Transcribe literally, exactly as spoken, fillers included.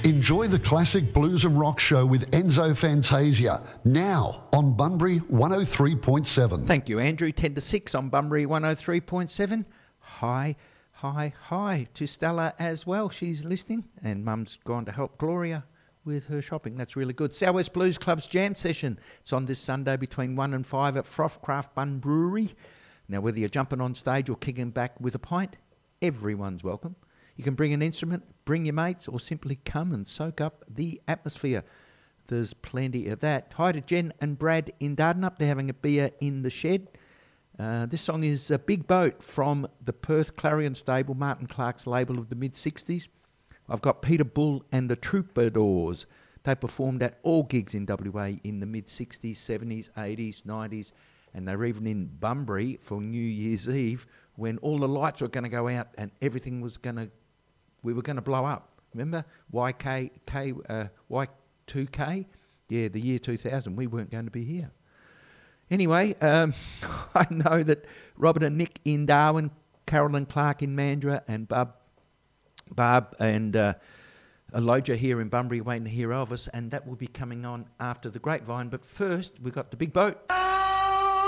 Enjoy the classic blues and rock show with Enzo Fantasia, now on Bunbury one oh three point seven. Thank you, Andrew. ten to six on Bunbury one oh three point seven. Hi, hi, hi to Stella as well. She's listening, and Mum's gone to help Gloria with her shopping. That's really good. South West Blues Club's jam session. It's on this Sunday between one and five at Froth Craft Bun Brewery. Now, whether you're jumping on stage or kicking back with a pint, everyone's welcome. You can bring an instrument, bring your mates, or simply come and soak up the atmosphere. There's plenty of that. Hi to Jen and Brad in Dardanup. They're having a beer in the shed. Uh, this song is a Big Boat from the Perth Clarion stable, Martin Clark's label of the mid-sixties. I've got Peter Bull and the Troubadours. They performed at all gigs in W A in the mid-sixties, seventies, eighties, nineties, and they were even in Bunbury for New Year's Eve when all the lights were going to go out and everything was going to, we were going to blow up. Remember? Y K, K, uh, Y two K? Yeah, the year two thousand. We weren't going to be here. Anyway, um, I know that Robert and Nick in Darwin, Carolyn Clark in Mandurah, and Barb, Barb and uh, Aloja here in Bunbury waiting to hear Elvis, and that will be coming on after the Grapevine. But first, we've got the Big Boat.